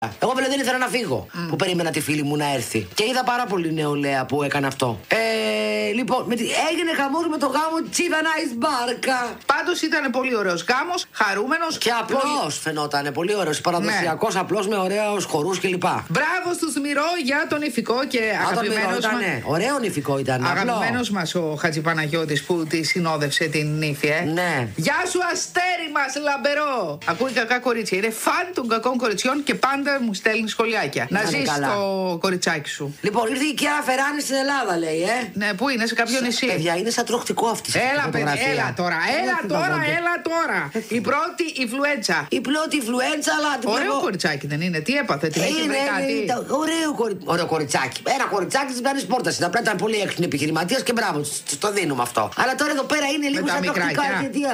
Εγώ δεν ήθελα να φύγω που περίμενα τη φίλη μου να έρθει. Και είδα πάρα πολύ νεολαία που έκανε αυτό. Λοιπόν, έγινε χαμός με το γάμο Τσίδανάης Μπάρκα. Πάντως ήταν πολύ ωραίος γάμος, χαρούμενος. Και απλός φαινόταν, πολύ ωραίος. Παραδοσιακός, απλός με ωραίους χορούς κλπ. Μπράβο στους Μυρό για τον ηφικό και αγαπημένος μας. Ωραίο ηφικό ήταν. Αγαπημένος μας ο Χατζηπαναγιώτης που τη συνόδευσε την νύφη, Ναι. Γεια σου, αστέρι μας, λαμπερό. Ακούει κακά κορίτσια. Είναι φαν των κακών κοριτσιών και πάντα μου στέλνει σχολιάκια. Να ζεις το κοριτσάκι σου. Λοιπόν, ήρθε η Κιάρα Φεράνη στην Ελλάδα, λέει, Ναι, πού είναι, σε κάποιο νησί. Παιδιά, είναι σαν τροχτικό αυτή. Έλα, παιδιά, έλα τώρα. Η πρώτη influenza. Η πρώτη influenza, αλλά. Ωραίο κοριτσάκι δεν είναι, τι έπαθε, την έχει βρει κάτι. Ωραίο κοριτσάκι. Ένα κοριτσάκι τη μπαίνει πόρτα. Θα πρέπει να ήταν πολύ έξυπνη επιχειρηματία και μπράβο, το δίνουμε αυτό. Αλλά τώρα εδώ πέρα είναι λίγο σαν τροχτικό.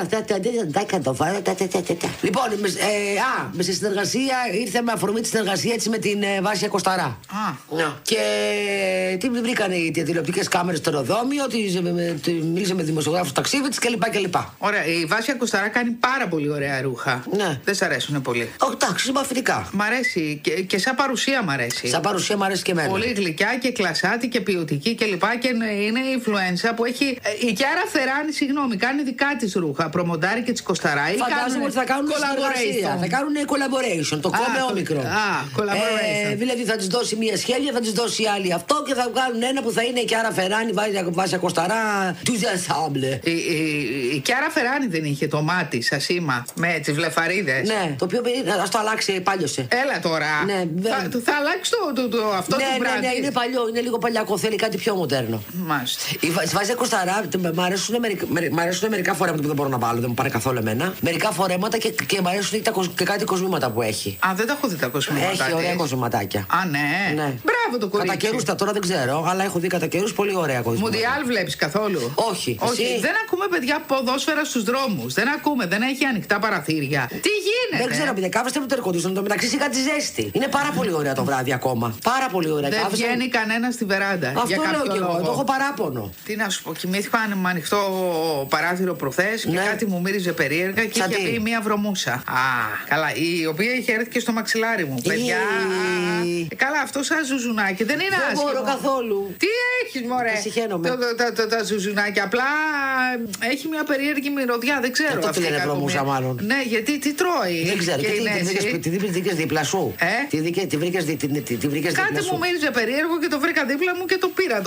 Λοιπόν, σε συνεργασία ήρθε με αφορμή τη συνεργασία έτσι με την Βάσια Κοσταρά. Και τι βρήκαν οι τηλεοπτικές κάμερες στο αεροδρόμιο, μίλησε με δημοσιογράφους ταξίδι της κλπ. Ωραία, η Βάσια Κοσταρά κάνει πάρα πολύ ωραία ρούχα. Ναι. Δεν σ' αρέσουν πολύ. Όχι, εντάξει, συμπαθητικά. Μ' αρέσει και σαν παρουσία μ' αρέσει. Σαν παρουσία μ' αρέσει και εμένα. Πολύ γλυκιά και κλασάτη και ποιοτική κλπ. Και είναι η influenza που έχει. Η Κιάρα Φεράνη, συγγνώμη, κάνει δικά της ρούχα. Προμοντάρει και τη Κοσταρά. Φαντάζομαι ότι θα κάνουν collaboration. Θα κάνουν collaboration. Το κόμμα όμικρο. Δηλαδή θα τη δώσει μία σχέδια, θα τη δώσει άλλη αυτό και θα βγάλουν ένα που θα είναι η Κιάρα Φεράνη, Βάσια Κοσταρά, τους ensemble. Η Κιάρα Φεράνη δεν είχε το μάτι σα σήμα με τις βλεφαρίδες. Ναι, το οποίο ας το αλλάξει, πάλιωσε. Έλα τώρα. Ναι, θα αλλάξει αυτό το brand. Ναι, είναι παλιό, είναι λίγο παλιακό, θέλει κάτι πιο μοντέρνο. Μάλιστα. Η Βάσια Κοσταρά, μ' αρέσουν μερικά φορέματα που δεν μπορώ να βάλω, δεν μου πάρε καθόλου εμένα. Μερικά φορέματα και μ' αρέσουν και κάτι κοσμήματα που έχει. Α, δεν τα έχω δει τα κοσμήματα. Έχει ωραία κοσμηματάκια. Α, ναι. Μπράβο το κορίτσι. Κατά καιρούς τώρα δεν ξέρω, αλλά έχω δει κατά καιρούς πολύ ωραία κοσμήματα. Μουντιάλ βλέπεις καθόλου? Όχι. Δεν ακούμε, παιδιά, ποδόσφαιρα στους δρόμους. Δεν ακούμε, δεν έχει ανοιχτά παραθύρια. Τι γίνεται? Δεν ξέρω, παιδιά, κάθεστε με το air-conditioner, το μεταξύ σιγά τη ζέστη. Είναι πάρα πολύ ωραία το βράδυ ακόμα. Πάρα πολύ ωραία. Δεν βγαίνει κανένα στη βεράντα. Αυτό για λέω και εγώ, το έχω παράπονο. Τι να σου πω, κοιμήθηκα με ανοιχτό παράθυρο προχθές και κάτι μου μύριζε περίεργα και είχε πει μία βρωμούσα. Καλά, η οποία είχε έρθει και στο μαξιλάρι μου. Παιδιά. Καλά, αυτό σαν ζουζουνάκι δεν είναι άσχημο. Δεν μπορώ καθόλου. Τι έχεις, μωρέ? Συχαίνομαι. Τα ζουζουνάκια απλά έχει μια περίεργη μυρωδιά, δεν ξέρω. Αυτό τη λένε βρωμούσα, μάλλον. Ναι, γιατί τι τρώει? Δεν ξέρω. Τι βρήκες δίπλα σου? Τι βρήκες δίπλα σου? Κάτι μου μύριζε περίεργο και το βρήκα δίπλα μου και το πήρα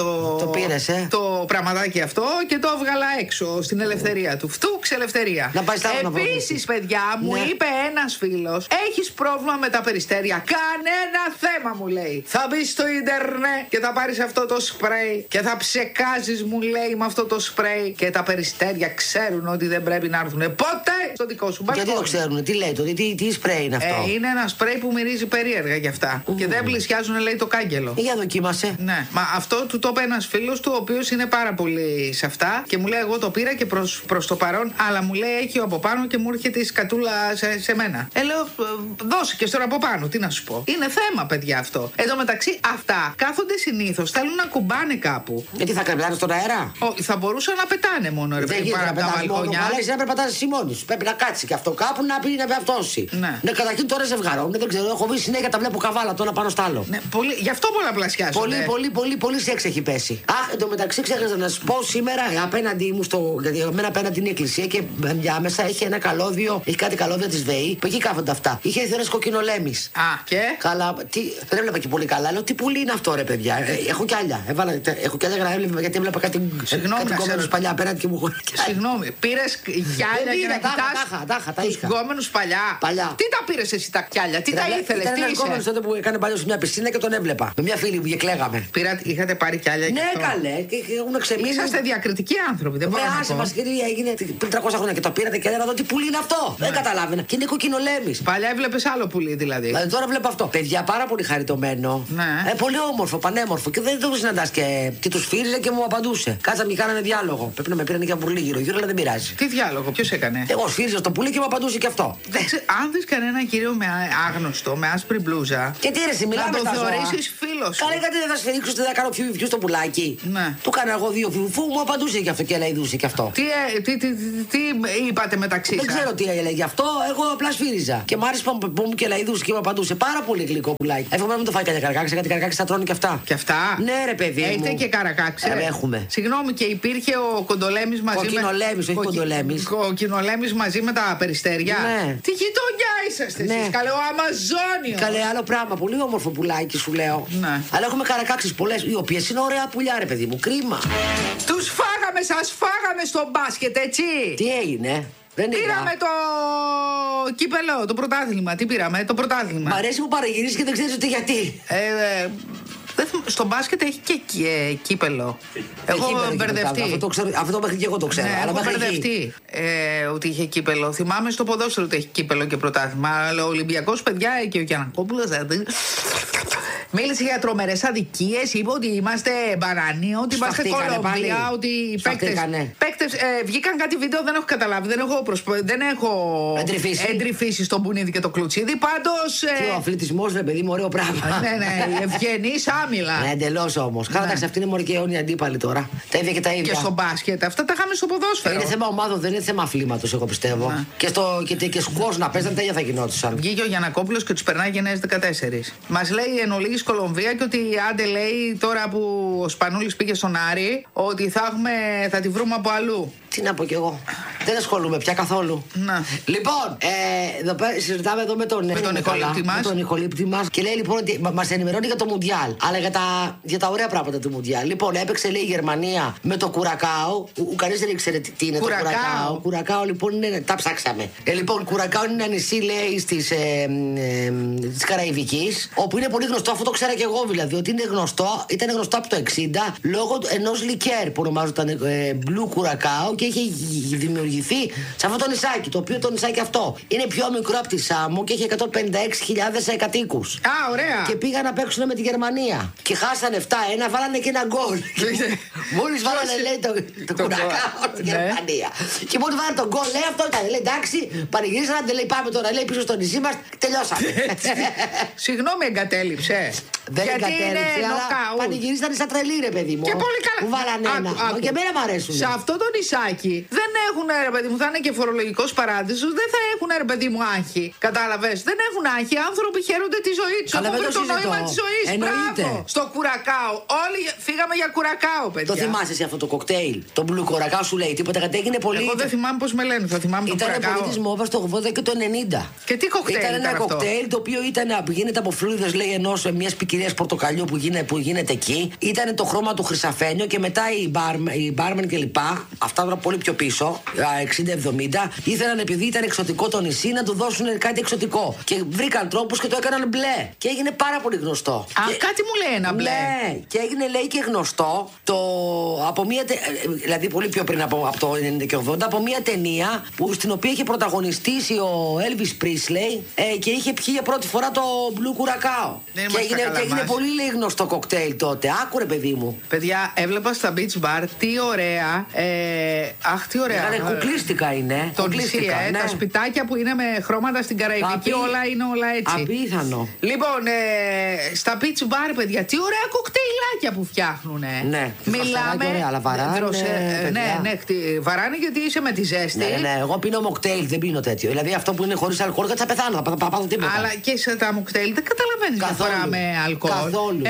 το πραγματάκι αυτό και το έβγαλα έξω στην ελευθερία του. Φτούξ ελευθερία. Επίσης, παιδιά, μου είπε ένας φίλος, έχεις πρόβλημα με τα περιστέρια? Κανένα θέμα, μου λέει. Θα μπεις στο ίντερνετ και θα πάρεις αυτό το σπρέι και θα ψεκάζεις, μου λέει, με αυτό το σπρέι και τα περιστέρια ξέρουν ότι δεν πρέπει να έρθουν ποτέ στο δικό σου μπαλκόνι. Γιατί το ξέρουν, τι λέει, τι σπρέι είναι αυτό? Είναι ένα σπρέι που μυρίζει περίεργα γι' αυτά. Και δεν πλησιάζουν, λέει, το κάγκελο. Για δοκίμασε. Ναι, μα αυτό του το είπε ένας φίλος του, ο οποίος είναι πάρα πολύ σε αυτά και μου λέει, εγώ το πήρα και προς το παρόν, αλλά μου λέει, έχει από πάνω και μου έρχεται η σκατούλα σε μένα. Λέω, δώσε και στον από πάνω, τι να σου πω. Είναι θέμα, παιδιά, αυτό. Εδώ μεταξύ, αυτά κάθονται συνήθως, θέλουν να κουμπάνε κάπου. Γιατί θα κρεμπλάνε στον αέρα? Όχι, θα μπορούσαν να πετάνε μόνο, ρε παιδί, πάρα από τα μπαλκόνια. Αλλά εσύ να περπατάς εσύ μόνος σου. Πρέπει να κάτσει και αυτό κάπου να πει να πεφτώσει. Ναι, καταρχήν τώρα ζευγαρώνουν, δεν ξέρω, έχω βρει συνέχεια τα βλέπω καβάλα το ένα πάνω στο άλλο. Ναι, γι' αυτό πολλαπλασιάζονται. Πολύ σεξ έχει πέσει. Αχ, εντωμεταξύ ξέχασα να σου πω σήμερα απέναντι μου γιατί εμένα απέναντι είναι η εκκλησία και διάμεσα έχει ένα καλώδιο, έχει κάτι καλώδια της ΒΕΗ που εκεί κάθονται αυτά. Είχε έρθει ένας κοκκινολέμης. Και? Καλά, δεν έβλεπα και πολύ καλά. Λέω τι πουλί είναι αυτό, ρε παιδιά. Έχω κι άλλα. Έχω κι άλλα γραφεία γιατί έβλεπα κάτι γκόμενους παλιά απέναντι και μου χωρί. Συγγνώμη, πήρες γυάλια για να κοιτάς τους γκόμενους παλιά? Τι τα πήρες εσύ τα κιάλια, τι τα ήθελες? Ήταν ένας γκόμενος τότε που έκανε παλιό σε μια πισίνα και τον έβλεπα. Με μια φίλη που κλαίγαμε. Είχατε πάρει κιάλια? Ναι, καλέ, και έχουν ξεμείνει. Είσαστε διακριτικοί άνθρωποι, δεν μπορώ να πω. Μας έγινε πριν 300 χρόνια και το πήρατε και έλεγα τι πουλί είναι αυτό. Δεν καταλάβαινα. Και είναι κοκκινολέμης. Παλιά έβλεπες άλλο πουλί δηλαδή. Τώρα βλέπω αυτό. Παιδιά, πάρα πολύ χαριτωμένο. Πολύ όμορφο, πανέμορφο. Και δεν το συναντά και του φίλε και μου απαντούσε. Κάτσαμε και κάνανε διάλογο. Πρέπει να με πήραν και από πουλί γύρω-γύρω, αλλά δεν πειράζει. Τι διάλογο, ποιο έκανε? Εγώ σφύριζα στο πουλί και μου απαντούσε και αυτό. Αν δει κανένα κύριο με άγνωστο, με άσπρη μπλούζα. Και τι ρε, μιλάμε να το θεωρήσει φίλο. Καλά, γιατί δεν θα σφυρίξω, δεν θα κάνω φιου στο πουλάκι. Ναι. Του έκανα εγώ 2 φιουφού, μου απαντούσε και αυτό και ελαϊδούσε και αυτό. Τι είπατε μεταξύ σας? Δεν ξέρω τι έλεγε αυτό, εγώ απλά σφύριζα. Και μ' άρεσε που μου και ελαϊδούσε και μου απαντούσε. Πάρα πολύ γλυκό πουλάκι. Εύχομαι να μην το φάει κανένα καρακάξι, γιατί καρακάξι θα τρώνε και αυτά. Και αυτά? Ναι, ρε παιδί. Έχετε και καρακάξι? Έχουμε. Συγγνώμη, και υπήρχε ο Κοντολέμης μαζί όχι Κοντολέμης. Ο Κοινολέμης μαζί με τα περιστέρια. Ναι. Τι γειτονιά είσαστε εσείς? Καλέ, ο Αμαζόνιος. Καλέ, άλλο πράγμα. Πολύ όμορφο πουλάκι σου λέω. Ναι. Αλλά έχουμε καρακάξεις πολλές, οι οποίες είναι ωραία πουλιά, ρε παιδί μου. Κρίμα. Τους φάγαμε, σας φάγαμε στο μπάσκετ, έτσι. Τι έγινε? Πήραμε το κύπελο, το πρωτάθλημα. Τι πήραμε, το πρωτάθλημα. Μ' αρέσει που παραγυρίζεις και δεν ξέρεις ούτε γιατί. Στο μπάσκετ έχει και κύπελο. Έχω μπερδευτεί. Αυτό μέχρι και εγώ το ξέρω. Ναι, έχω μπερδευτεί ότι είχε κύπελο. Θυμάμαι στο ποδόσφαιρο ότι έχει κύπελο και πρωτάθλημα. Αλλά ο Ολυμπιακός, παιδιά, και ο Γιαννακόπουλος μίλησε για τρομερές αδικίες. Είπε ότι είμαστε μπανανοί, ότι είμαστε Κολομβία, ότι οι παίκτες βγήκαν κάτι βίντεο, δεν έχω καταλάβει. Δεν έχω εντρυφήσει στον Μπουνίδη και το Κλουτσίδη. Πάντως. Και ο αθλητισμός, ρε παιδί μου, ωραίο πράγμα. Ναι, ευγενής άμυλα. Ναι, εντελώς όμως. Καλά, εντάξει, αυτή είναι μωρή και αιώνια αντίπαλη τώρα. Τα ίδια και τα ίδια. Και στο μπάσκετ, αυτά τα είχαμε στο ποδόσφαιρο. Είναι θέμα ομάδων, δεν είναι θέμα αθλήματος, εγώ πιστεύω. Και σκουός να παίζανε, τα ίδια θα γινόντουσαν. Βγήκε ο Γιαννακόπουλος και τους περνάει γενναίες 14. Μας λέει εν ολίγης Κολομβία και ότι άντε λέει τώρα που ο Σπανούλης πήγε στον Άρη, ότι θα τη βρούμε από αλλού. Τι να πω κι εγώ. Δεν ασχολούμαι πια καθόλου. Να. Λοιπόν, συζητάμε εδώ με τον ηχολήπτη μας και λέει λοιπόν ότι μας ενημερώνει για το Μουντιάλ. Αλλά για τα ωραία πράγματα του Μουντιάλ. Λοιπόν, έπαιξε λέει η Γερμανία με το Κουρακάο. Κανείς δεν ήξερε τι είναι το Κουρακάο. Κουρακάο λοιπόν είναι. Τα ψάξαμε. Λοιπόν, Κουρακάο είναι ένα νησί λέει της Καραϊβικής, όπου είναι πολύ γνωστό, αυτό το ξέρα και εγώ δηλαδή, ότι ήταν γνωστό από το 60 λόγω ενός λικέρ που ονομάζονταν Blue Curacao και είχε δημιουργηθεί σε αυτό το νησάκι. Το οποίο το νησάκι αυτό είναι πιο μικρό από τη Σάμο και έχει 156.000 κατοίκους. Α, ωραία. Και πήγαν να παίξουν με τη Γερμανία. Και χάσανε 7-1, βάλανε και ένα γκολ. Μόλις βάλανε λέει το Κουρακάο τη Γερμανία. Και μόλις βάλανε τον γκολ, λέει αυτό ήταν. Λέει εντάξει, πανηγυρίσανε, λέει πάμε τώρα λέει πίσω στο νησί μας, τελειώσαμε. Συγγνώμη, εγκατέλειψε. Δεν εγκατέλειψε, αλλά πανηγυρίσανε σαν τρελή ρε παιδί μου. Και πολύ καλά. Που βάλανε ένα. Και εμένα μ' αρέσουν. Σε αυτό το νησάκι δεν έχουν ρε παιδί μου, θα είναι και φορολογικός παράδεισος, δεν θα έχουν ρε παιδί μου άγχη. Κατάλαβες, δεν έχουν άγχη. Άνθρωποι χαίρονται τη ζωή τους. Αλλά έχουν το νόημα της ζωής. Εννοείται. Μπράβο. Στο Κουρακάο. Όλοι φύγαμε για Κουρακάο, παιδιά. Το θυμάσαι εσύ αυτό το κοκτέιλ. Το Blue Curacao σου λέει τίποτα, γιατί έγινε πολύ. Εγώ δεν θυμάμαι πώς με λένε, θα θυμάμαι το Κουρακάο. Ήταν πολύ της μόβας το 80 και το 90. Και τι κοκτέιλ ήταν ένα κοκτέιλ το οποίο γίνεται από φλούδες λέει ενός μιας ποικιλίας πορτοκαλιού που γίνεται εκεί. Ήταν το χρώμα του χρυσαφένιο και μετά οι μπάρμεν κλπ. Αυτά τώρα πολύ πιο πίσω, 60-70, ήθελαν επειδή ήταν εξωτικό το νησί να του δώσουν κάτι εξωτικό. Και βρήκαν τρόπους και το έκαναν μπλε. Και έγινε πάρα πολύ γνωστό. Κάτι μου λέει ένα μπλε. Ναι, και έγινε λέει και γνωστό από μια. Δηλαδή πολύ πιο πριν από το 90 και 80, από μια ταινία στην οποία είχε πρωταγωνιστήσει ο Elvis Presley και είχε πιει για πρώτη φορά το Blue Curacao. Και έγινε πολύ λέει γνωστό κοκτέιλ τότε. Άκουρε, παιδί μου. Παιδιά, έβλεπα στα beach bar τι ωραία. Αχ, τι ωραία. Κουκλίστικα είναι. Το νησί, ναι. Τα σπιτάκια που είναι με χρώματα στην Καραϊβική, όλα είναι όλα έτσι. Απίθανο. Λοιπόν, στα beach bar, παιδιά, τι ωραία κοκτέιλάκια που φτιάχνουν. Ναι, μιλάμε. Ωραία, αλλά βαράνε. Ναι, βαράνε γιατί είσαι με τη ζέστη. Ναι, εγώ πίνω μοκτέιλ, δεν πίνω τέτοιο. Δηλαδή αυτό που είναι χωρίς αλκοόλ, θα πεθάνω, θα πάθω τίποτα. Αλλά και σε τα μοκτέιλ δεν καταλαβαίνεις διαφορά με αλκοόλ. Καθόλου.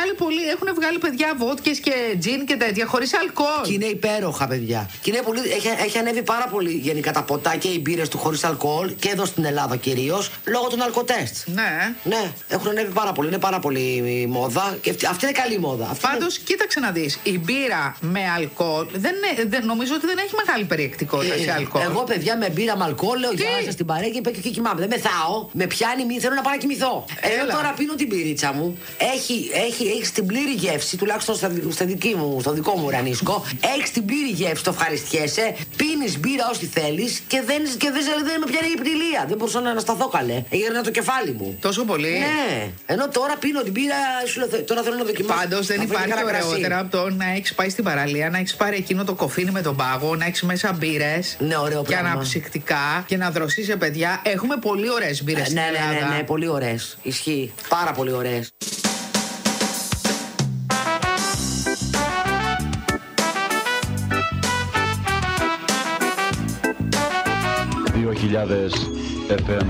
Έχουν βγάλει παιδιά βότκες και τζιν και τέτοια χωρίς αλκοόλ. Και είναι υπέροχα, παιδιά. Και είναι πολύ, έχει ανέβει πάρα πολύ γενικά τα ποτά και οι μπύρες του χωρίς αλκοόλ και εδώ στην Ελλάδα κυρίως λόγω των αλκοτέστ. Ναι, έχουν ανέβει πάρα πολύ. Είναι πάρα πολύ μόδα και αυτή είναι καλή μόδα. Πάντως, κοίταξε να δεις. Η μπύρα με αλκοόλ νομίζω ότι δεν έχει μεγάλη περιεκτικότητα σε αλκοόλ. Εγώ, παιδιά, με μπύρα με αλκοόλ λέω γεια σας στην παρέα και κοιμάμαι. Δεν μεθάω. Με πιάνει, θέλω να πάω να κοιμηθώ. Εγώ τώρα πίνω την πυρίτσα μου. Έχει την πλήρη γεύση, τουλάχιστον στο δικό μου ουρανίσκο. Έχει την πλήρη γεύση, το ευχαριστιέσαι. Πίνεις μπύρα όσοι θέλεις και δεν με πιάνει η πτυλία. Δεν μπορούσα να ανασταθώ καλέ. Έγερνα το κεφάλι μου. Τόσο πολύ. Ναι. Ενώ τώρα πίνω την μπύρα, τώρα θέλω να δοκιμάσω. Πάντως δεν υπάρχει ωραιότερα από το να έχεις πάει στην παραλία, να έχεις πάρει εκείνο το κοφίνι με τον πάγο, να έχεις μέσα μπύρες. Ναι, ωραίο και αναψυκτικά και να δροσείς σε παιδιά. Έχουμε πολύ ωραίες μπύρες στην Ελλάδα. Ναι, πολύ ωραίες. Ισχύει. Πάρα πολύ ωραίες. FM.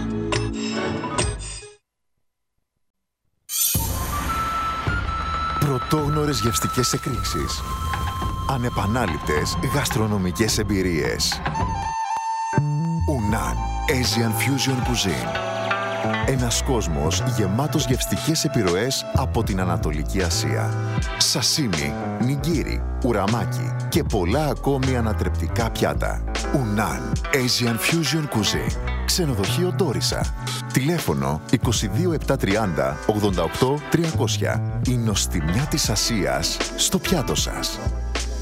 Πρωτόγνωρες γευστικές εκρήξεις. Ανεπανάληπτες γαστρονομικές εμπειρίες. Unan Asian Fusion Cuisine. Ένας κόσμος γεμάτος γευστικές επιρροές από την Ανατολική Ασία. Σασίμι, νιγκίρι, ουραμάκι και πολλά ακόμη ανατρεπτικά πιάτα. Unan Asian Fusion Cuisine. Ξενοδοχείο Ντόρισα. Τηλέφωνο 22730 88 300. Η νοστιμιά της Ασίας στο πιάτο σας.